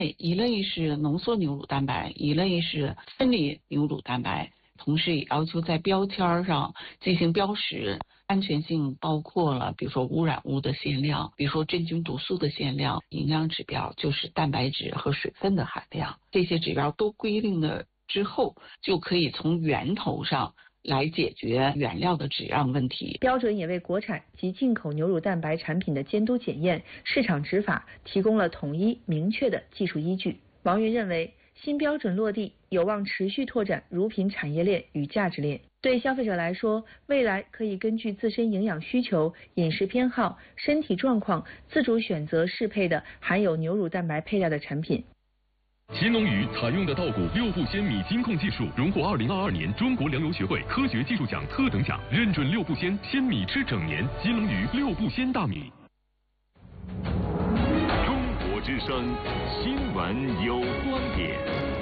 一类是浓缩牛乳蛋白，一类是分离牛乳蛋白。同时也要求在标签上进行标识，安全性包括了比如说污染物的限量，比如说真菌毒素的限量，营养指标就是蛋白质和水分的含量，这些指标都规定了之后，就可以从源头上来解决原料的质量问题。 标准也为国产及进口牛乳蛋白产品的监督检验、市场执法提供了统一明确的技术依据。王云认为，新标准落地有望持续拓展乳品产业链与价值链。对消费者来说，未来可以根据自身营养需求、饮食偏好、身体状况，自主选择适配的含有牛乳蛋白配料的产品。 新龙鱼采用的稻谷6不鲜米金控技术，荣获2022年中国粮油协会科学技术奖特等奖，认准6不鲜，鲜米吃整年。新龙鱼6不鲜大米。 中国之声新闻有观点，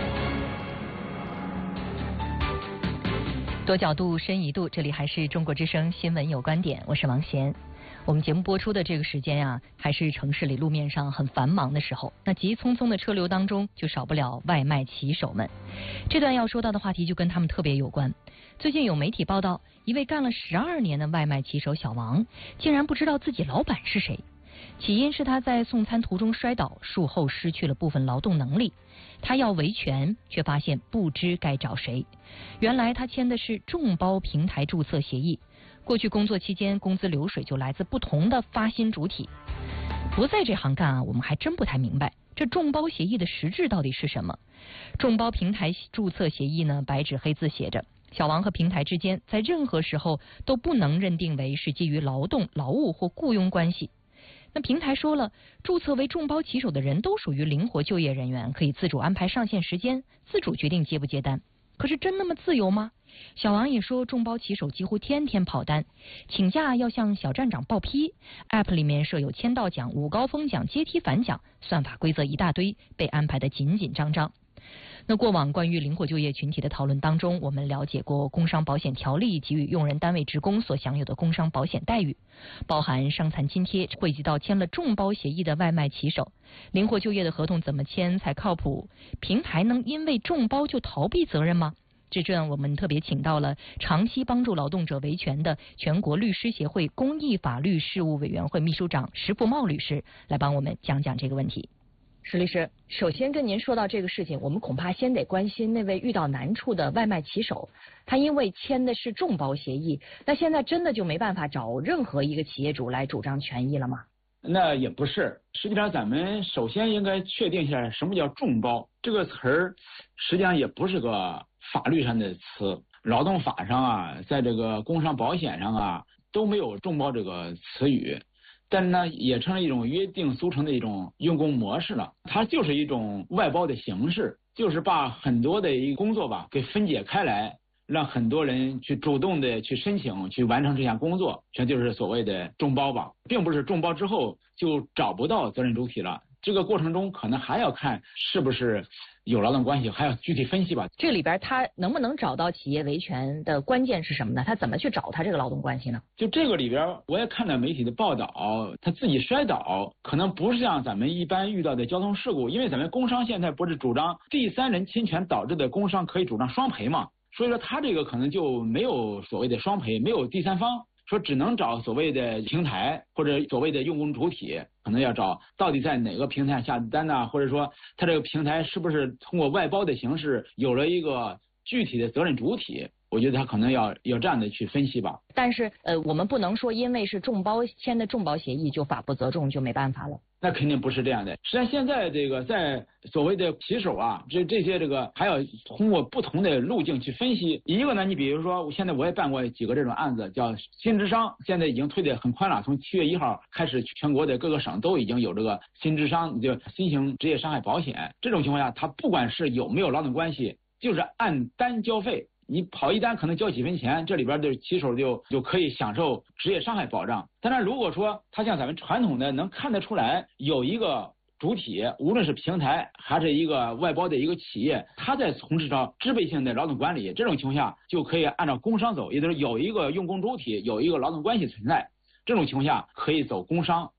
多角度深一度，这里还是中国之声新闻有观点，我是王贤。我们节目播出的这个时间啊，还是城市里路面上很繁忙的时候，那急匆匆的车流当中就少不了外卖骑手们。这段要说到的话题就跟他们特别有关。最近有媒体报道，一位干了12年的外卖骑手小王，竟然不知道自己老板是谁。起因是他在送餐途中摔倒，术后失去了部分劳动能力。他要维权，却发现不知该找谁。原来他签的是众包平台注册协议，过去工作期间工资流水就来自不同的发薪主体。不在这行干啊，我们还真不太明白这众包协议的实质到底是什么。众包平台注册协议呢，白纸黑字写着，小王和平台之间在任何时候都不能认定为是基于劳动、劳务或雇佣关系。那平台说了，注册为众包骑手的人都属于灵活就业人员，可以自主安排上线时间，自主决定接不接单。可是真那么自由吗？小王也说，众包骑手几乎天天跑单，请假要向小站长报批。App 里面设有签到奖、午高峰奖、阶梯反奖，算法规则一大堆，被安排得紧紧张张。那过往关于灵活就业群体的讨论当中，我们了解过工伤保险条例给予用人单位职工所享有的工伤保险待遇，包含伤残津贴，汇集到签了众包协议的外卖骑手。灵活就业的合同怎么签才靠谱？平台能因为众包就逃避责任吗？这阵我们特别请到了长期帮助劳动者维权的全国律师协会公益法律事务委员会秘书长石富茂律师来帮我们讲讲这个问题。石律师，首先跟您说到这个事情，我们恐怕先得关心那位遇到难处的外卖骑手，他因为签的是众包协议，那现在真的就没办法找任何一个企业主来主张权益了吗？ 那也不是，实际上咱们首先应该确定一下什么叫众包这个词儿，实际上也不是个法律上的词，劳动法上啊，在这个工伤保险上啊都没有众包这个词语。但是呢，也成了一种约定俗成的一种用工模式了。它就是一种外包的形式，就是把很多的一个工作吧给分解开来，让很多人去主动的去申请去完成这项工作，这就是所谓的众包吧，并不是众包之后就找不到责任主体了。这个过程中可能还要看是不是有劳动关系，还要具体分析吧。 这里边他能不能找到企业维权的关键是什么呢？他怎么去找他这个劳动关系呢？ 就这个里边，我也看到媒体的报道，他自己摔倒，可能不是像咱们一般遇到的交通事故，因为咱们工伤现在不是主张第三人侵权导致的工伤可以主张双赔嘛，所以说他这个可能就没有所谓的双赔，没有第三方。说只能找所谓的平台或者所谓的用工主体，可能要找到底在哪个平台下的单呢？或者说他这个平台是不是通过外包的形式有了一个具体的责任主体？我觉得他可能要这样的去分析吧。 但是我们不能说因为是众包签的众包协议就法不责众就没办法了。 那肯定不是这样的。实际上现在这个在所谓的骑手啊，这些这个还要通过不同的路径去分析。一个呢，你比如说现在我也办过几个这种案子，叫新职商，现在已经推得很宽了，从7月1号开始，全国的各个省都已经有这个新职商，就新型职业伤害保险。这种情况下，它不管是有没有劳动关系，就是按单交费。你跑一单可能交几分钱，这里边的骑手就可以享受职业伤害保障。当然，如果说他像咱们传统的能看得出来有一个主体，无论是平台还是一个外包的一个企业，他在从事着支配性的劳动管理，这种情况下就可以按照工伤走，也就是有一个用工主体，有一个劳动关系存在。这种情况下可以走工伤，